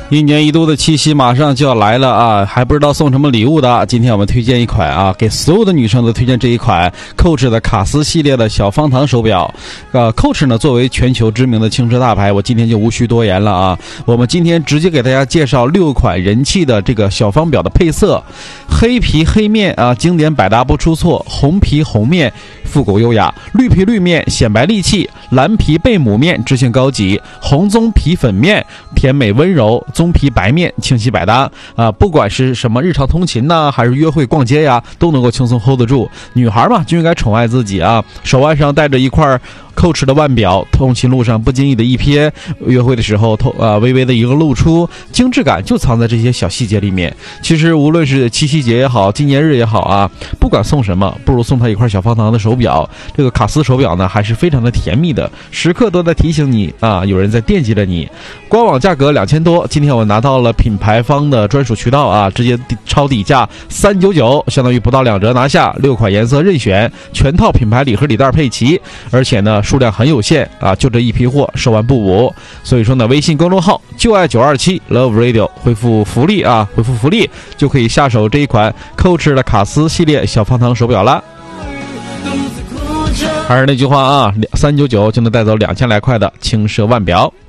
一年一度的七夕马上就要来了啊，还不知道送什么礼物的。今天我们推荐一款啊，给所有的女生都推荐这一款 Coach 的卡斯系列的小方糖手表。Coach 呢作为全球知名的轻奢大牌，我今天就无需多言了啊。我们今天直接给大家介绍6款人气的这个小方表的配色：黑皮黑面啊，经典百搭不出错；红皮红面，复古优雅；绿皮绿面，显白利器；蓝皮贝母面，知性高级；红棕皮粉面，甜美温柔；棕皮白面，清晰百搭啊！不管是什么日常通勤呐，还是约会逛街呀，都能够轻松 hold 得住。女孩嘛，就应该宠爱自己啊！手腕上戴着一块Coach 的腕表，通勤路上不经意的一瞥，约会的时候微微的一个露出，精致感就藏在这些小细节里面。其实无论是七夕节也好，纪念日也好啊，不管送什么，不如送他一块小方糖的手表。这个卡斯手表呢，还是非常的甜蜜的，时刻都在提醒你啊，有人在惦记着你。官网价格2000多，今天我拿到了品牌方的专属渠道啊，直接超底价399，相当于不到2折拿下，6款颜色任选，全套品牌礼盒礼袋配齐，而且呢数量很有限啊，就这一批货，售完不补。所以说呢，微信公众号就爱927 Love Radio 回复福利啊，回复福利就可以下手这一款 Coach 的卡斯系列小方糖手表啦。还是那句话啊，399就能带走2000来块的轻奢腕表。